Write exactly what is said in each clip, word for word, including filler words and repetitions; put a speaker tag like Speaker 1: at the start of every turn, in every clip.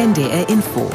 Speaker 1: N D R Info.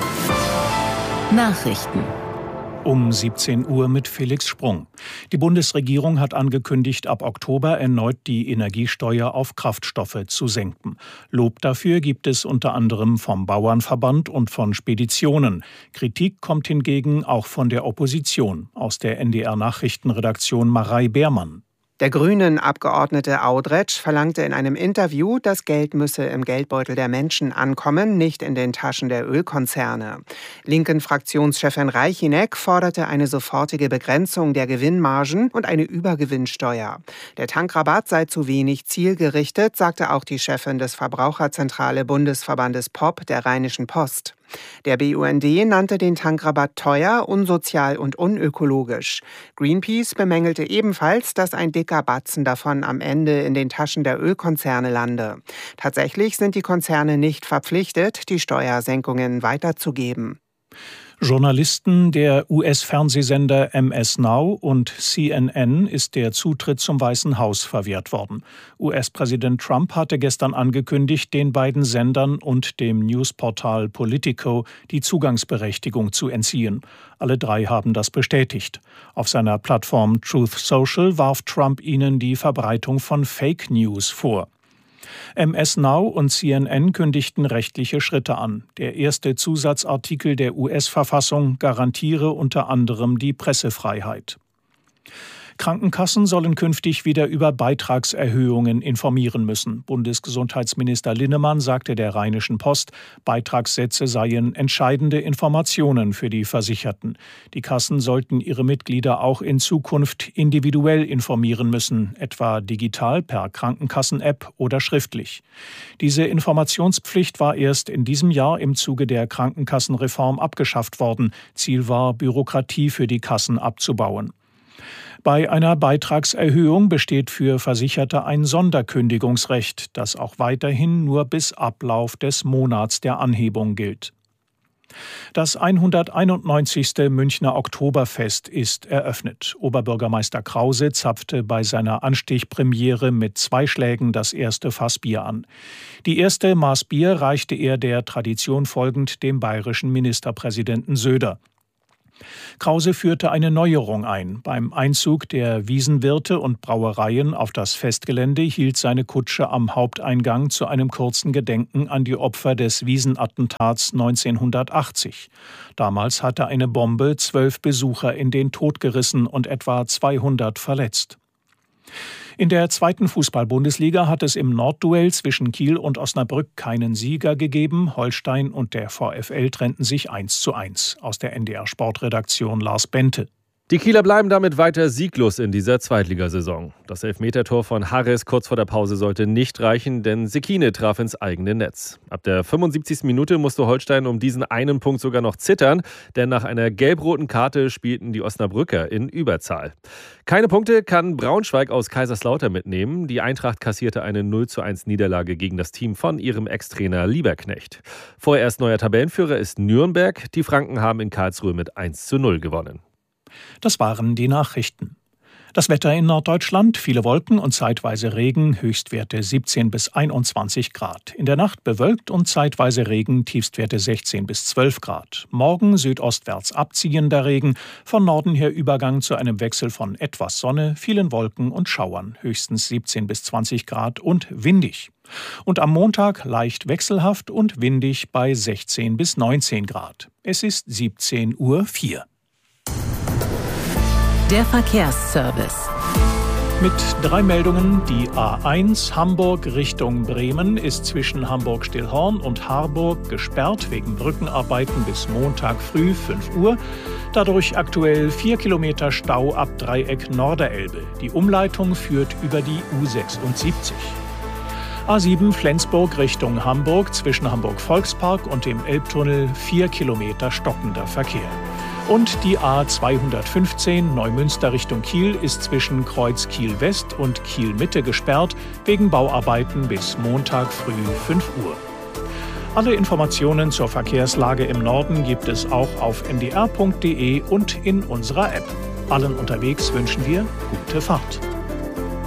Speaker 1: Nachrichten.
Speaker 2: Um siebzehn Uhr mit Felix Sprung. Die Bundesregierung hat angekündigt, ab Oktober erneut die Energiesteuer auf Kraftstoffe zu senken. Lob dafür gibt es unter anderem vom Bauernverband und von Speditionen. Kritik kommt hingegen auch von der Opposition. Aus der N D R-Nachrichtenredaktion Marei Beermann.
Speaker 3: Der Grünen-Abgeordnete Audretsch verlangte in einem Interview, das Geld müsse im Geldbeutel der Menschen ankommen, nicht in den Taschen der Ölkonzerne. Linken-Fraktionschefin Reichinek forderte eine sofortige Begrenzung der Gewinnmargen und eine Übergewinnsteuer. Der Tankrabatt sei zu wenig zielgerichtet, sagte auch die Chefin des Verbraucherzentrale Bundesverbandes P O P der Rheinischen Post. Der B U N D nannte den Tankrabatt teuer, unsozial und unökologisch. Greenpeace bemängelte ebenfalls, dass ein dicker Batzen davon am Ende in den Taschen der Ölkonzerne lande. Tatsächlich sind die Konzerne nicht verpflichtet, die Steuersenkungen weiterzugeben.
Speaker 2: Journalisten der U S-Fernsehsender M S Now und C N N ist der Zutritt zum Weißen Haus verwehrt worden. U S-Präsident Trump hatte gestern angekündigt, den beiden Sendern und dem Newsportal Politico die Zugangsberechtigung zu entziehen. Alle drei haben das bestätigt. Auf seiner Plattform Truth Social warf Trump ihnen die Verbreitung von Fake News vor. M S Now und C N N kündigten rechtliche Schritte an. Der erste Zusatzartikel der U S-Verfassung garantiere unter anderem die Pressefreiheit. Krankenkassen sollen künftig wieder über Beitragserhöhungen informieren müssen. Bundesgesundheitsminister Linnemann sagte der Rheinischen Post, Beitragssätze seien entscheidende Informationen für die Versicherten. Die Kassen sollten ihre Mitglieder auch in Zukunft individuell informieren müssen, etwa digital per Krankenkassen-App oder schriftlich. Diese Informationspflicht war erst in diesem Jahr im Zuge der Krankenkassenreform abgeschafft worden. Ziel war, Bürokratie für die Kassen abzubauen. Bei einer Beitragserhöhung besteht für Versicherte ein Sonderkündigungsrecht, das auch weiterhin nur bis Ablauf des Monats der Anhebung gilt. Das hunderteinundneunzigste Münchner Oktoberfest ist eröffnet. Oberbürgermeister Krause zapfte bei seiner Anstichpremiere mit zwei Schlägen das erste Fass Bier an. Die erste Maß Bier reichte er der Tradition folgend dem bayerischen Ministerpräsidenten Söder. Krause führte eine Neuerung ein. Beim Einzug der Wiesenwirte und Brauereien auf das Festgelände hielt seine Kutsche am Haupteingang zu einem kurzen Gedenken an die Opfer des Wiesenattentats neunzehnhundertachtzig. Damals hatte eine Bombe zwölf Besucher in den Tod gerissen und etwa zweihundert verletzt. In der zweiten Fußball-Bundesliga hat es im Nordduell zwischen Kiel und Osnabrück keinen Sieger gegeben. Holstein und der VfL trennten sich eins zu eins. Aus der N D R-Sportredaktion Lars Bente.
Speaker 4: Die Kieler bleiben damit weiter sieglos in dieser Zweitligasaison. Das Elfmetertor von Harris kurz vor der Pause sollte nicht reichen, denn Sekine traf ins eigene Netz. Ab der fünfundsiebzigsten Minute musste Holstein um diesen einen Punkt sogar noch zittern, denn nach einer gelb-roten Karte spielten die Osnabrücker in Überzahl. Keine Punkte kann Braunschweig aus Kaiserslautern mitnehmen. Die Eintracht kassierte eine null zu eins Niederlage gegen das Team von ihrem Ex-Trainer Lieberknecht. Vorerst neuer Tabellenführer ist Nürnberg. Die Franken haben in Karlsruhe mit eins zu null gewonnen.
Speaker 2: Das waren die Nachrichten. Das Wetter in Norddeutschland, viele Wolken und zeitweise Regen, Höchstwerte siebzehn bis einundzwanzig Grad. In der Nacht bewölkt und zeitweise Regen, Tiefstwerte sechzehn bis zwölf Grad. Morgen südostwärts abziehender Regen, von Norden her Übergang zu einem Wechsel von etwas Sonne, vielen Wolken und Schauern, höchstens siebzehn bis zwanzig Grad und windig. Und am Montag leicht wechselhaft und windig bei sechzehn bis neunzehn Grad. Es ist siebzehn Uhr vier.
Speaker 1: Der Verkehrsservice.
Speaker 2: Mit drei Meldungen. Die A eins Hamburg Richtung Bremen ist zwischen Hamburg-Stillhorn und Harburg gesperrt wegen Brückenarbeiten bis Montag früh fünf Uhr. Dadurch aktuell vier Kilometer Stau ab Dreieck Norderelbe. Die Umleitung führt über die U sechsundsiebzig. A sieben Flensburg Richtung Hamburg zwischen Hamburg-Volkspark und dem Elbtunnel vier Kilometer stockender Verkehr. Und die A zweihundertfünfzehn Neumünster Richtung Kiel ist zwischen Kreuz Kiel West und Kiel Mitte gesperrt wegen Bauarbeiten bis Montag früh fünf Uhr. Alle Informationen zur Verkehrslage im Norden gibt es auch auf n d r punkt d e und in unserer App. Allen unterwegs wünschen wir gute Fahrt.